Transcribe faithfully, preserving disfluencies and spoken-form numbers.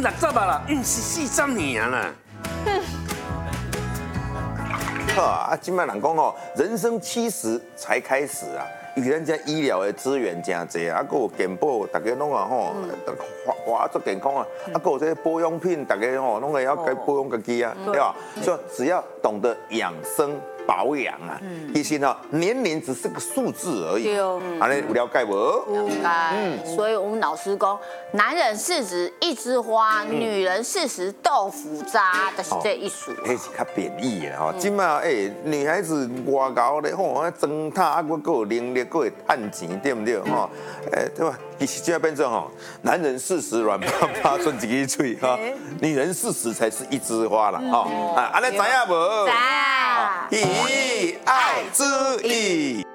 六十啊啦，嗯是四十年啦。 好啊，今麦人讲哦，人生七十才开始啊。与咱这医疗的资源真侪，啊，还有健保，大家拢啊吼，活活足健康啊，啊，还有这些保养品，大家吼拢会要该保养家己啊，对吧？所以只要懂得养生保养啊，其实呢，年龄只是个数字而已。 对哦， 安尼有了解无？ 了解。所以我们老师讲，男人四十一枝花，女人四十豆腐渣，就是这一数。 迄是较贬义的吼，即马诶，女孩子外高咧吼，装塔啊，佫有能力，佫会趁钱，对不对吼？诶，对吧？其实就要变成吼，男人四十软趴趴顺一支嘴哈，女人四十才是一枝花啦吼。啊，安尼知影无？ 知。 以爱之意。